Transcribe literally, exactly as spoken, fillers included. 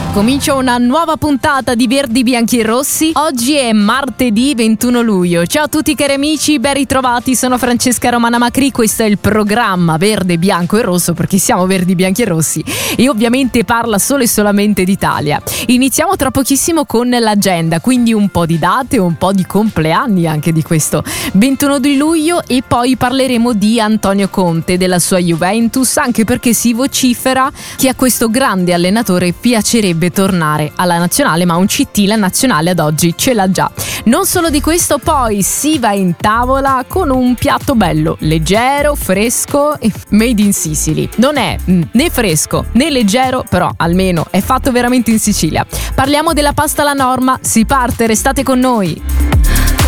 Comincia una nuova puntata di Verdi, Bianchi e Rossi. Oggi è martedì ventuno luglio. Ciao a tutti cari amici, ben ritrovati. Sono Francesca Romana Macri. Questo è il programma Verde, Bianco e Rosso, perché siamo Verdi, Bianchi e Rossi e ovviamente parla solo e solamente d'Italia. Iniziamo tra pochissimo con l'agenda, quindi un po' di date, un po' di compleanni anche di questo ventuno di luglio, e poi parleremo di Antonio Conte, della sua Juventus, anche perché si vocifera che a questo grande allenatore piacerebbe tornare alla nazionale, ma un C T la nazionale ad oggi ce l'ha già. Non solo di questo, poi si va in tavola con un piatto bello, leggero, fresco e made in Sicily. Non è né fresco né leggero, però almeno è fatto veramente in Sicilia. Parliamo della pasta alla norma, si parte, restate con noi.